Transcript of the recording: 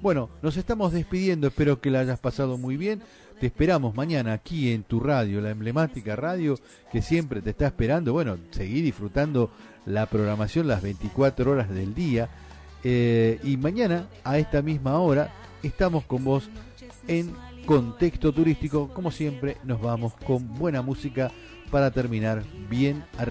Bueno, nos estamos despidiendo, espero que la hayas pasado muy bien. Te esperamos mañana aquí en tu radio, la emblemática radio que siempre te está esperando. Bueno, seguí disfrutando la programación las 24 horas del día. Y mañana, a esta misma hora, estamos con vos en Contexto Turístico. Como siempre, nos vamos con buena música para terminar bien arriba.